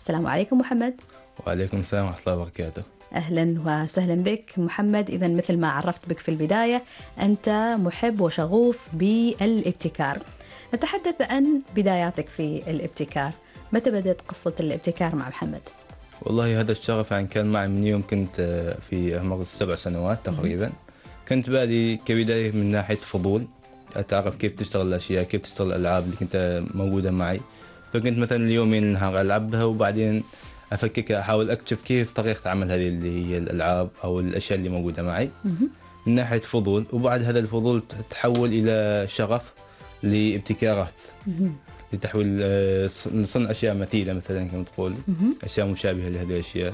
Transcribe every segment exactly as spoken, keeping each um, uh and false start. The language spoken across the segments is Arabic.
السلام عليكم محمد. وعليكم السلام ورحمة الله وبركاته. أهلا وسهلا بك محمد. إذا مثل ما عرفت بك في البداية، أنت محب وشغوف بالابتكار. نتحدث عن بداياتك في الابتكار. متى بدأت قصة الابتكار مع محمد؟ والله هذا الشغف يعني كان معي من يوم كنت في عمر السبع سنوات تقريبا. كنت بادي كبداية من ناحية فضول، أتعرف كيف تشتغل الأشياء، كيف تشتغل الألعاب اللي كنت موجودة معي. فكنت مثلا اليومين النهار ألعبها، وبعدين أفكك أحاول أكتشف كيف طريقة عمل هذه اللي هي الألعاب أو الأشياء اللي موجودة معي من ناحية فضول. وبعد هذا الفضول تحول إلى شغف لابتكارات، لتحويل لصنع أشياء مثيلة مثلا كما تقول، أشياء مشابهة لهذه الأشياء،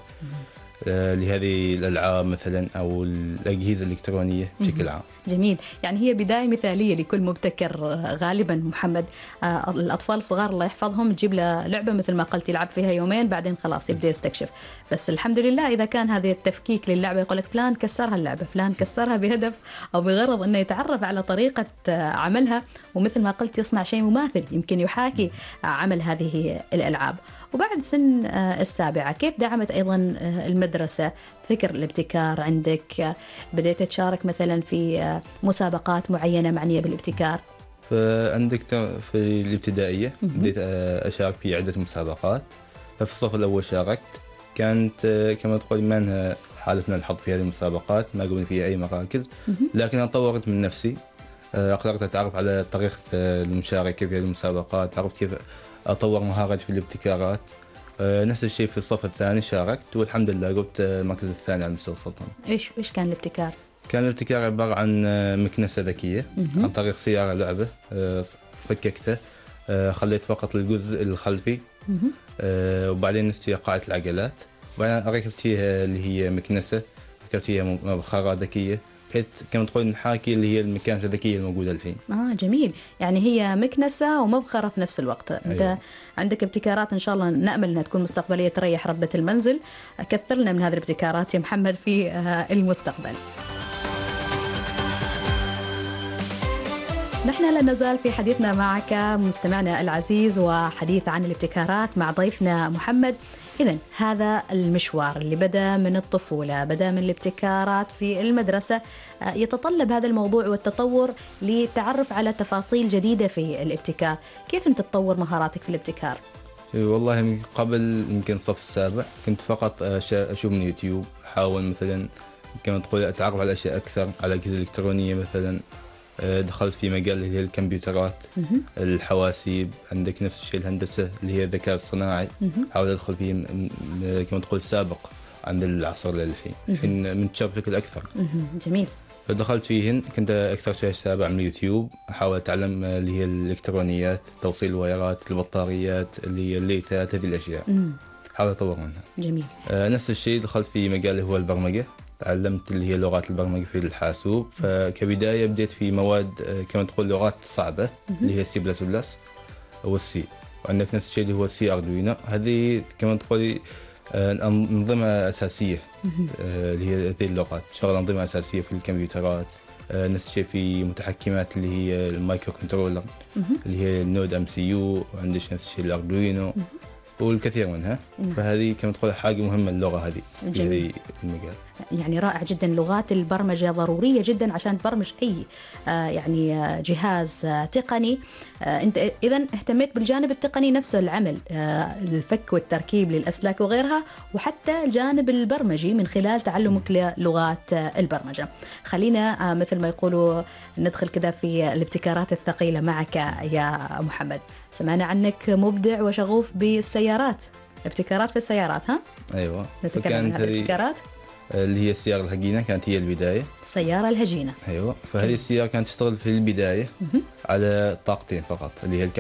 لهذه الألعاب مثلا أو الأجهزة الإلكترونية بشكل عام. جميل. يعني هي بداية مثالية لكل مبتكر غالبا محمد. آه الأطفال الصغار الله يحفظهم تجيب له لعبة مثل ما قلت يلعب فيها يومين، بعدين خلاص يبدأ يستكشف. بس الحمد لله إذا كان هذا التفكيك للعبة، يقول لك فلان كسرها اللعبة، فلان كسرها بهدف أو بغرض أنه يتعرف على طريقة عملها، ومثل ما قلت يصنع شيء مماثل يمكن يحاكي عمل هذه الألعاب. وبعد سن السابعة كيف دعمت أيضا المدرسة فكر الابتكار عندك؟ بديت تشارك مثلا في مسابقات معينة معنية بالابتكار؟ فعندك في الابتدائية بديت أشارك في عدة مسابقات. ففي الصف الأول شاركت، كانت كما تقول منها حالفنا الحظ في هذه المسابقات، ما قبل فيها أي مراكز، لكن أنا طورت من نفسي، قدرت أتعرف على طريقة المشاركة في هذه المسابقات، عرفت كيف أطور مهاراتي في الابتكارات. نفس الشيء في الصف الثاني شاركت، والحمد لله قبت المركز الثاني على مستوى السلطنة. إيش إيش كان الابتكار؟ كان الابتكار عبارة عن مكنسة ذكية عن طريق سيارة لعبة، فككته، خليت فقط الجزء الخلفي، وبعدين نسيت قاعدة العجلات، وبعدين ركبت فيها اللي هي مكنسة، ركبت فيها مبخرة ذكية، بحيث كما تقول نحاكي اللي هي المكانة الذكية الموجودة الحين. آه جميل. يعني هي مكنسة ومبخرة في نفس الوقت. أنت أيوة. عندك ابتكارات إن شاء الله نأمل أنها تكون مستقبلية تريح ربة المنزل. كثر لنا من هذه الابتكارات يا محمد في المستقبل. نحن لا نزال في حديثنا معك مستمعنا العزيز، وحديث عن الابتكارات مع ضيفنا محمد. إذن هذا المشوار اللي بدأ من الطفولة، بدأ من الابتكارات في المدرسة، يتطلب هذا الموضوع والتطور للتعرف على تفاصيل جديدة في الابتكار. كيف أنت تطور مهاراتك في الابتكار؟ والله من قبل يمكن صف السابع كنت فقط أشوف من يوتيوب، أحاول مثلا كما تقول أتعرف على أشياء أكثر، على أجهزة إلكترونية مثلا. دخلت في مجال اللي هي الكمبيوترات، الحواسيب، عندك نفس الشيء الهندسة اللي هي الذكاء الصناعي، حاول أدخل فيه كما تقول سابق عند العصر للحين، الحين منتشر بشكل أكثر. جميل. فدخلت فيهن، كنت أكثر شيء أتابع من اليوتيوب، أحاول أتعلم اللي هي الإلكترونيات، توصيل الوايرات، البطاريات، اللي هي الليتات، هذه الأشياء حاول أطور منها. جميل. آه نفس الشيء دخلت في مجال هو البرمجة، تعلمت اللي هي لغات البرمجة في الحاسوب. فكبداية بديت في مواد كما تقول لغات صعبة اللي هي السي بلس بلس والسي، وعندك نفس الشيء اللي هو السي أردوينو، هذه كما تقول أنظمة أساسية اللي هي هذه اللغات، شغل أنظمة أساسية في الكمبيوترات. نفس الشيء في متحكمات اللي هي المايكرو كنترولر اللي هي النود ام سي يو، وعندك نفس الشيء الأردوينو والكثير منها. فهذه كما تقول حاجة مهمة اللغة هذه في هذه المجال. يعني رائع جدا. لغات البرمجة ضرورية جدا عشان تبرمج أي آه يعني آه جهاز آه تقني. آه أنت إذن اهتميت بالجانب التقني نفسه، العمل، آه الفك والتركيب للأسلاك وغيرها، وحتى الجانب البرمجي من خلال تعلمك للغات آه البرمجة. خلينا آه مثل ما يقولوا ندخل كذا في الابتكارات الثقيلة معك يا محمد. سمعنا عنك مبدع وشغوف بالسيارات، ابتكارات في السيارات. ها؟ أيوة. نتكلم عن الابتكارات اللي هي السيارة الهجينة، كانت هي البداية. السيارة الهجينة. أيوة. فهذه السيارة كانت تشتغل في البداية على طاقتين فقط، اللي هي